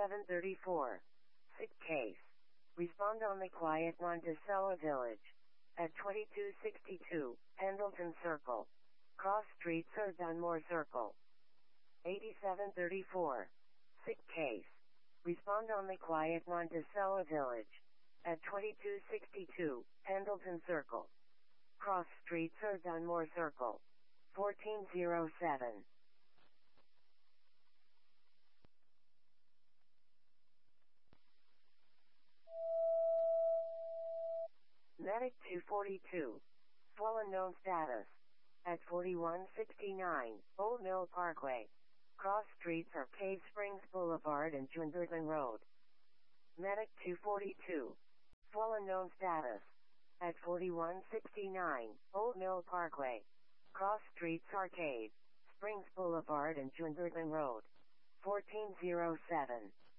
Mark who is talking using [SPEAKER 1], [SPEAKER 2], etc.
[SPEAKER 1] 8734. Sick case. Respond on the quiet Monticello Village. At 2262, Pendleton Circle. Cross Street Sir Dunmore Circle. 8734. Sick case. Respond on the quiet Monticello Village. At 2262, Pendleton Circle. Cross Street Sir Dunmore Circle. 1407. Medic 242. Swollen known status. At 4169, Old Mill Parkway. Cross streets are Cave Springs Boulevard and Junderton Road. Medic 242. Swollen known status. At 4169, Old Mill Parkway. Cross streets are Cave Springs Boulevard and Junderton Road. 1407.